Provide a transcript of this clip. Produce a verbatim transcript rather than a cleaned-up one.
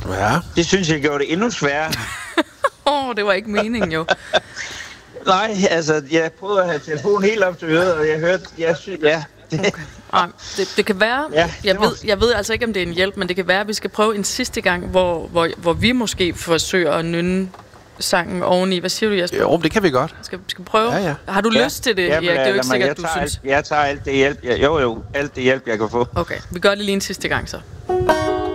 Ja. Det synes jeg gjorde det endnu sværere. Åh, oh, det var ikke meningen jo. Nej, altså, jeg prøvede at have telefonen helt op til øret, og jeg hørte, jeg synes, ja. Det. Okay. Ej, det, det kan være, ja, jeg, ved, jeg ved altså ikke, om det er en hjælp, men det kan være, at vi skal prøve en sidste gang, hvor, hvor, hvor vi måske forsøger at nynne sangen oveni. Hvad siger du, Jesper? Jo, det kan vi godt. Skal vi prøve? Ja, ja. Har du ja. lyst til det, Jamen, Erik? Det er jo ikke sikkert, jeg du tager synes. Alt, jeg tager alt det hjælp, jeg, jo jo, alt det hjælp, jeg kan få. Okay, vi gør det lige en sidste gang så.